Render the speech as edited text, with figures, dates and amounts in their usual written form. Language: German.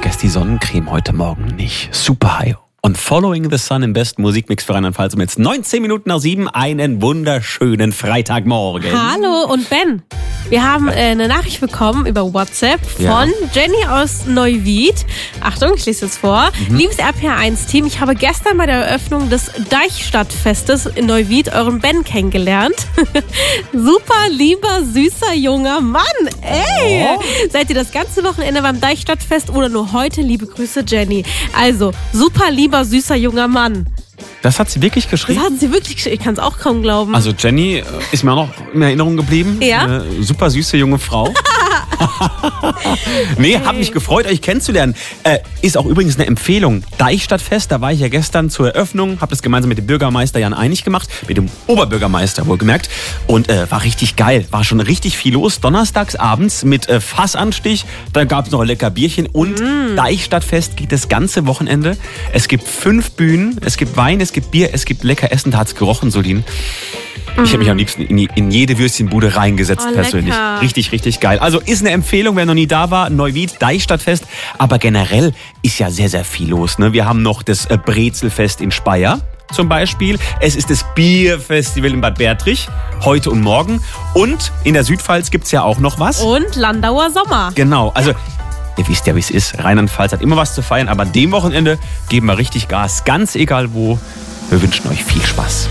vergesst die Sonnencreme heute Morgen nicht. Super high. Und Following the Sun im besten Musikmix für Rheinland-Pfalz um jetzt 7:19 einen wunderschönen Freitagmorgen. Hallo und Ben, wir haben eine Nachricht bekommen über WhatsApp von Jenny aus Neuwied. Achtung, ich lese jetzt vor. Liebes RPR1-Team, ich habe gestern bei der Eröffnung des Deichstadtfestes in Neuwied euren Ben kennengelernt. Super lieber, süßer, junger Mann. Ey! Oh. Seid ihr das ganze Wochenende beim Deichstadtfest oder nur heute? Liebe Grüße, Jenny. Also, super lieber, süßer, junger Mann. Das hat sie wirklich geschrieben? Das hat sie wirklich geschrieben. Ich kann es auch kaum glauben. Also Jenny ist mir auch noch in Erinnerung geblieben. Ja? Eine super süße junge Frau. Nee, hab mich gefreut, euch kennenzulernen. Ist auch übrigens eine Empfehlung. Deichstadtfest, da war ich ja gestern zur Eröffnung, habe das gemeinsam mit dem Bürgermeister Jan Einig gemacht, mit dem Oberbürgermeister wohlgemerkt. Und war richtig geil, war schon richtig viel los. Donnerstags abends mit Fassanstich, da gab es noch ein lecker Bierchen. Und Deichstadtfest geht das ganze Wochenende. Es gibt 5 Bühnen, es gibt Wein, es gibt Bier, es gibt lecker Essen. Da hat's gerochen, Solin. Ich hätte mich am liebsten in jede Würstchenbude reingesetzt, persönlich. Lecker. Richtig, richtig geil. Also ist eine Empfehlung, wer noch nie da war, Neuwied, Deichstadtfest. Aber generell ist ja sehr, sehr viel los. Ne? Wir haben noch das Brezelfest in Speyer zum Beispiel. Es ist das Bierfestival in Bad Bertrich, heute und morgen. Und in der Südpfalz gibt's ja auch noch was. Und Landauer Sommer. Genau, also ihr wisst ja, wie es ist. Rheinland-Pfalz hat immer was zu feiern, aber an dem Wochenende geben wir richtig Gas. Ganz egal wo. Wir wünschen euch viel Spaß.